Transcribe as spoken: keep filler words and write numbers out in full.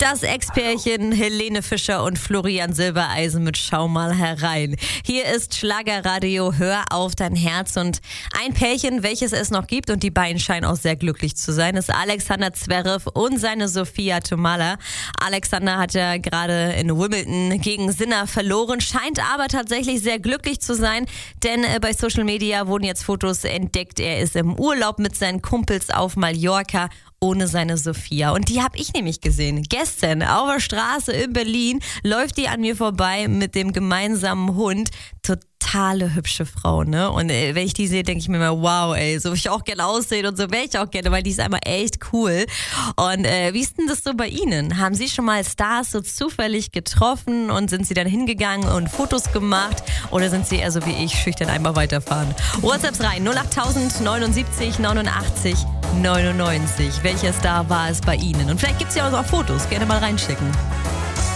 Das Ex-Pärchen Helene Fischer und Florian Silbereisen mit Schau mal herein. Hier ist Schlagerradio, hör auf dein Herz. Und ein Pärchen, welches es noch gibt, und die beiden scheinen auch sehr glücklich zu sein, ist Alexander Zverev und seine Sophia Tomalla. Alexander hat ja gerade in Wimbledon gegen Sinner verloren, scheint aber tatsächlich sehr glücklich zu sein, denn äh, bei Social Media wurden jetzt Fotos entdeckt. Er ist im Urlaub mit seinen Kumpels auf Mallorca ohne seine Sophia. Und die habe ich nämlich gesehen. Gestern auf der Straße in Berlin läuft die an mir vorbei mit dem gemeinsamen Hund. Totale hübsche Frau, ne? Und äh, wenn ich die sehe, denke ich mir immer, wow, ey, so würde ich auch gerne aussehen und so wäre ich auch gerne, weil die ist einmal echt cool. Und äh, wie ist denn das so bei Ihnen? Haben Sie schon mal Stars so zufällig getroffen und sind Sie dann hingegangen und Fotos gemacht? Oder sind Sie eher so wie ich, schüchtern einmal weiterfahren? WhatsApps rein, null acht neunundsiebzig neunundachtzig neunundneunzig. Welcher Star war es bei Ihnen? Und vielleicht gibt es ja auch noch Fotos, gerne mal reinschicken.